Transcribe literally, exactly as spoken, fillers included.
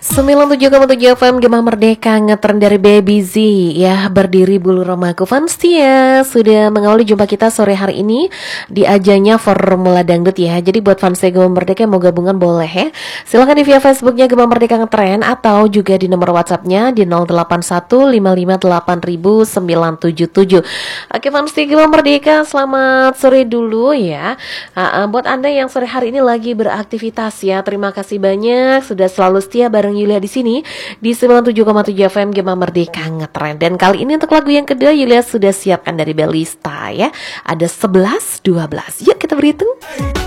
sembilan puluh tujuh koma tujuh F M Gema Merdeka ngetren dari Baby Z ya, berdiri bulu remaku Fanstia sudah mengawali jumpa kita sore hari ini di ajanya Formula Dangdut ya. Jadi buat fans Gema Merdeka yang mau gabungan boleh ya, silahkan di via Facebooknya Gema Merdeka Ngetren atau juga di nomor WhatsAppnya di nol delapan satu lima lima delapan nol nol sembilan tujuh tujuh. Oke fans Gema Merdeka, selamat sore dulu ya. uh, uh, Buat anda yang sore hari ini lagi beraktivitas ya, terima kasih banyak sudah selalu setia bareng Yulia di sini di sembilan puluh tujuh koma tujuh F M Gema Merdeka Ngetren. Dan kali ini untuk lagu yang kedua Yulia sudah siapkan dari Belista ya. Ada sebelas, dua belas. Yuk kita berhitung.